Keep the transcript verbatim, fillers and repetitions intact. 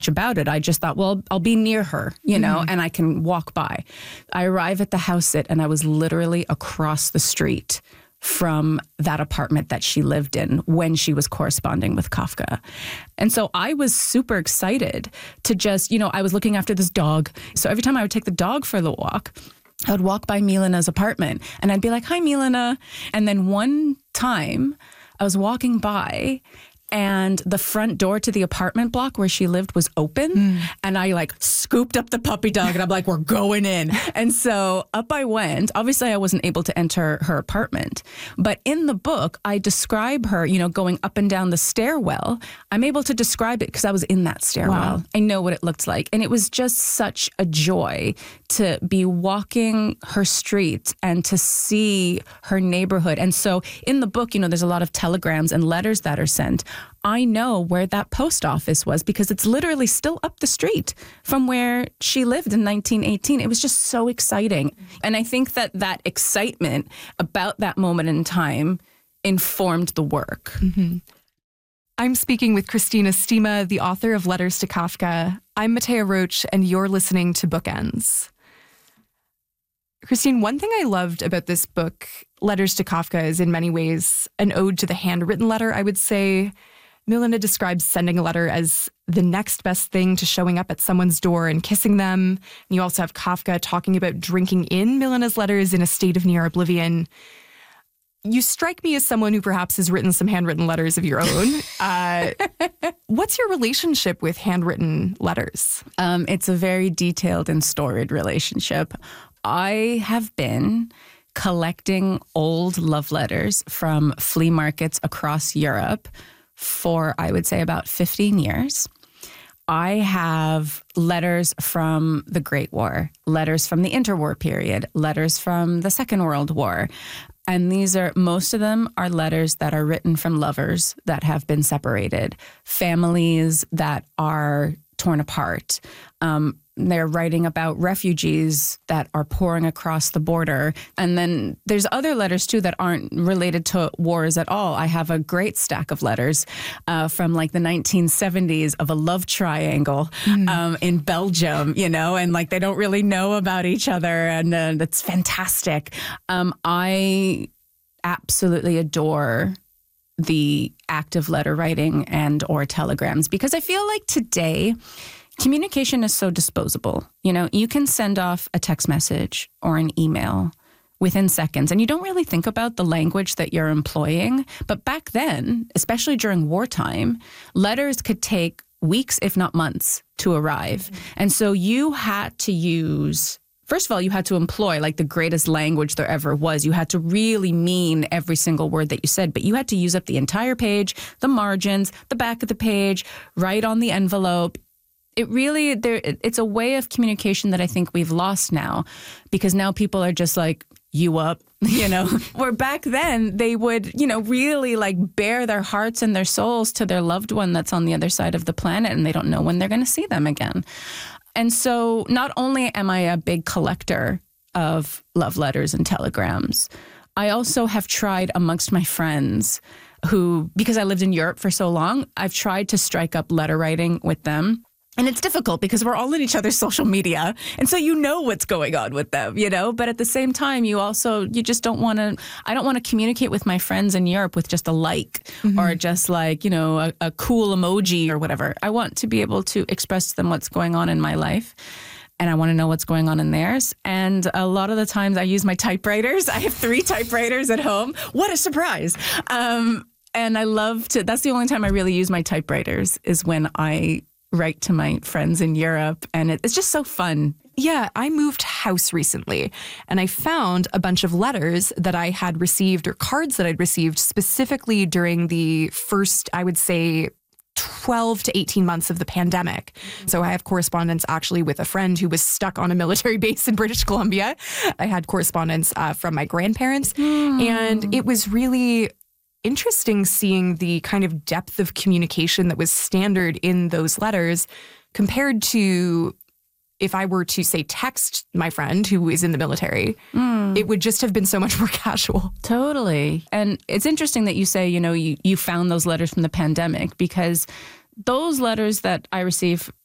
about it. I just thought, well, I'll be near her, you know, mm-hmm. and I can walk by. I arrive at the house sit and I was literally across the street from that apartment that she lived in when she was corresponding with Kafka. And so I was super excited to just, you know, I was looking after this dog. So every time I would take the dog for the walk, I would walk by Milana's apartment and I'd be like, hi, Milana. And then one time I was walking by and the front door to the apartment block where she lived was open. Mm. And I like scooped up the puppy dog and I'm like, we're going in. And so up I went. Obviously, I wasn't able to enter her apartment. But in the book, I describe her, you know, going up and down the stairwell. I'm able to describe it because I was in that stairwell. Wow. I know what it looked like. And it was just such a joy to be walking her streets and to see her neighborhood. And so in the book, you know, there's a lot of telegrams and letters that are sent. I know where that post office was because it's literally still up the street from where she lived in nineteen eighteen. It was just so exciting. And I think that that excitement about that moment in time informed the work. Mm-hmm. I'm speaking with Christina Stima, the author of Letters to Kafka. I'm Matea Roach, and you're listening to Bookends. Christine, one thing I loved about this book, Letters to Kafka, is in many ways an ode to the handwritten letter, I would say. Milana describes sending a letter as the next best thing to showing up at someone's door and kissing them. And you also have Kafka talking about drinking in Milana's letters in a state of near oblivion. You strike me as someone who perhaps has written some handwritten letters of your own. Uh, what's your relationship with handwritten letters? Um, it's a very detailed and storied relationship. I have been collecting old love letters from flea markets across Europe for, I would say, about fifteen years. I have letters from the Great War, letters from the interwar period, letters from the Second World War. And these are, most of them are letters that are written from lovers that have been separated, families that are torn apart. Um, they're writing about refugees that are pouring across the border. And then there's other letters, too, that aren't related to wars at all. I have a great stack of letters uh, from like the nineteen seventies of a love triangle mm. um, in Belgium, you know, and like they don't really know about each other. And uh, that's fantastic. Um, I absolutely adore the act of letter writing and or telegrams because I feel like today communication is so disposable. You know, you can send off a text message or an email within seconds, and you don't really think about the language that you're employing. But back then, especially during wartime, letters could take weeks, if not months, to arrive. Mm-hmm. And so you had to use, first of all, you had to employ like the greatest language there ever was. You had to really mean every single word that you said, but you had to use up the entire page, the margins, the back of the page, write on the envelope. It really, there. It's a way of communication that I think we've lost now because now people are just like, you up, you know, where back then they would, you know, really like bare their hearts and their souls to their loved one that's on the other side of the planet and they don't know when they're going to see them again. And so not only am I a big collector of love letters and telegrams, I also have tried amongst my friends who, because I lived in Europe for so long, I've tried to strike up letter writing with them. And it's difficult because we're all in each other's social media. And so you know what's going on with them, you know, but at the same time, you also, you just don't want to, I don't want to communicate with my friends in Europe with just a like mm-hmm. or just like, you know, a, a cool emoji or whatever. I want to be able to express to them what's going on in my life. And I want to know what's going on in theirs. And a lot of the times I use my typewriters. I have three typewriters at home. What a surprise. Um, and I love to, that's the only time I really use my typewriters is when I write to my friends in Europe. And it, it's just so fun. Yeah, I moved house recently and I found a bunch of letters that I had received or cards that I'd received specifically during the first, I would say, twelve to eighteen months of the pandemic. So I have correspondence actually with a friend who was stuck on a military base in British Columbia. I had correspondence uh, from my grandparents. Mm. And it was really interesting seeing the kind of depth of communication that was standard in those letters compared to if I were to, say, text my friend who is in the military. Mm. It would just have been so much more casual. Totally. And it's interesting that you say, you know, you, you found those letters from the pandemic because those letters that I receive